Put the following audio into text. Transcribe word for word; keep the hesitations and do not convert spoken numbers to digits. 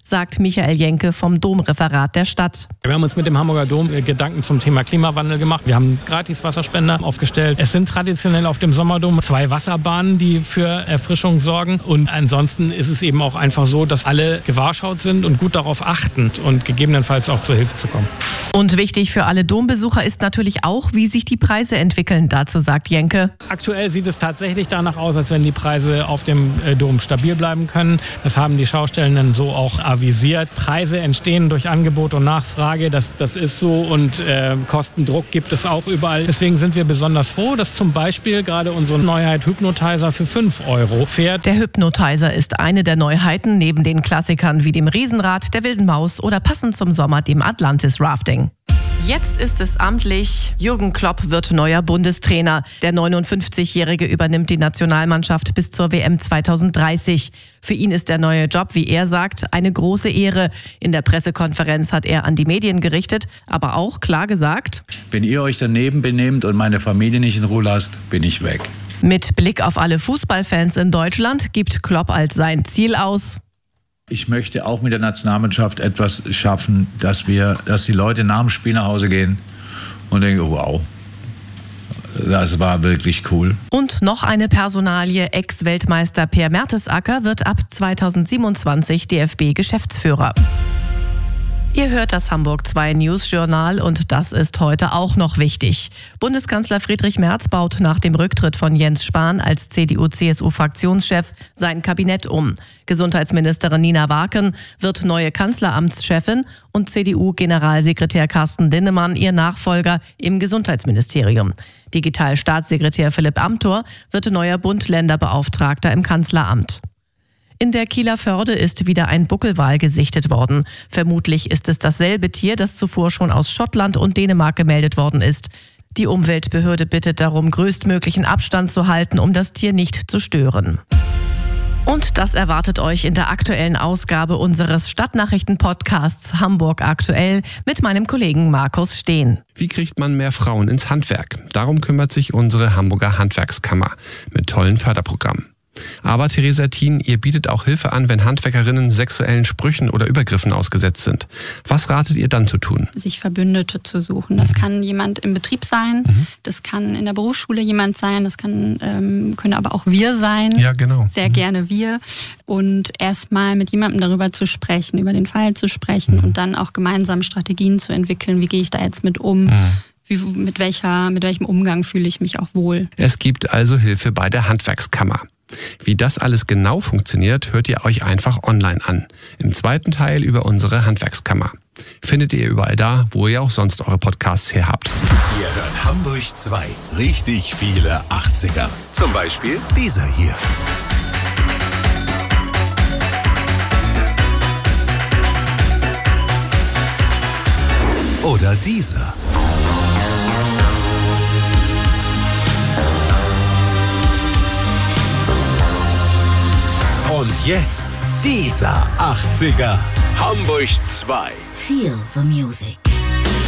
sagt Michael Jenke vom Domreferat der Stadt. Wir haben uns mit dem Hamburger Dom Gedanken zum Thema Klimawandel gemacht. Wir haben gratis Wasserspender aufgestellt. Es sind traditionell auf dem Sommerdom zwei Wasserbahnen, die für Erfrischung sorgen. Und ansonsten ist es eben auch einfach so, dass alle gewahrschaut sind und gut darauf achten und gegebenenfalls auch zur Hilfe zu kommen. Und wichtig für alle Dombesucher ist natürlich auch, wie sich die Preise entwickeln. Dazu sagt Jenke: Aktuell sieht es tatsächlich danach aus, als wenn die Preise auf dem Dom stabil bleiben können. Das haben die Schaustellenden so auch avisiert. Preise entstehen durch Angebot und Nachfrage. Das, das ist so und äh, Kostendruck gibt es auch überall. Deswegen sind wir besonders froh, dass zum Beispiel gerade unsere Neuheit Hypnotizer für fünf Euro fährt. Der Hypnotizer ist eine der Neuheiten neben den Klassikern wie dem Riesenrad, der Wilden Maus oder passend zum Sommer dem Atlantis Rafting. Jetzt ist es amtlich. Jürgen Klopp wird neuer Bundestrainer. Der neunundfünfzigjährige übernimmt die Nationalmannschaft bis zur W M zweitausenddreißig. Für ihn ist der neue Job, wie er sagt, eine große Ehre. In der Pressekonferenz hat er an die Medien gerichtet, aber auch klar gesagt: Wenn ihr euch daneben benehmt und meine Familie nicht in Ruhe lasst, bin ich weg. Mit Blick auf alle Fußballfans in Deutschland gibt Klopp als sein Ziel aus: Ich möchte auch mit der Nationalmannschaft etwas schaffen, dass wir, dass die Leute nach dem Spiel nach Hause gehen und denken: Wow, das war wirklich cool. Und noch eine Personalie: Ex-Weltmeister Per Mertesacker wird ab zweitausendsiebenundzwanzig D F B-Geschäftsführer. Ihr hört das Hamburg zwei News-Journal und das ist heute auch noch wichtig. Bundeskanzler Friedrich Merz baut nach dem Rücktritt von Jens Spahn als C D U C S U-Fraktionschef sein Kabinett um. Gesundheitsministerin Nina Warken wird neue Kanzleramtschefin und C D U-Generalsekretär Carsten Linnemann ihr Nachfolger im Gesundheitsministerium. Digitalstaatssekretär Philipp Amthor wird neuer Bund-Länder-Beauftragter im Kanzleramt. In der Kieler Förde ist wieder ein Buckelwal gesichtet worden. Vermutlich ist es dasselbe Tier, das zuvor schon aus Schottland und Dänemark gemeldet worden ist. Die Umweltbehörde bittet darum, größtmöglichen Abstand zu halten, um das Tier nicht zu stören. Und das erwartet euch in der aktuellen Ausgabe unseres Stadtnachrichten-Podcasts Hamburg aktuell mit meinem Kollegen Markus Steen. Wie kriegt man mehr Frauen ins Handwerk? Darum kümmert sich unsere Hamburger Handwerkskammer mit tollen Förderprogrammen. Aber Theresa Thien, ihr bietet auch Hilfe an, wenn Handwerkerinnen sexuellen Sprüchen oder Übergriffen ausgesetzt sind. Was ratet ihr dann zu tun? Sich Verbündete zu suchen. Das kann jemand im Betrieb sein, mhm. das kann in der Berufsschule jemand sein, das kann, ähm, können aber auch wir sein. Ja, genau. Sehr mhm. gerne wir. Und erstmal mit jemandem darüber zu sprechen, über den Fall zu sprechen mhm. und dann auch gemeinsam Strategien zu entwickeln. Wie gehe ich da jetzt mit um? Mhm. Wie, mit, welcher, mit welchem Umgang fühle ich mich auch wohl? Es gibt also Hilfe bei der Handwerkskammer. Wie das alles genau funktioniert, hört ihr euch einfach online an. Im zweiten Teil über unsere Handwerkskammer. Findet ihr überall da, wo ihr auch sonst eure Podcasts her habt. Ihr hört Hamburg zwei. Richtig viele achtziger. Zum Beispiel dieser hier. Oder dieser. Und jetzt dieser achtziger. Hamburg zwei. Feel the music.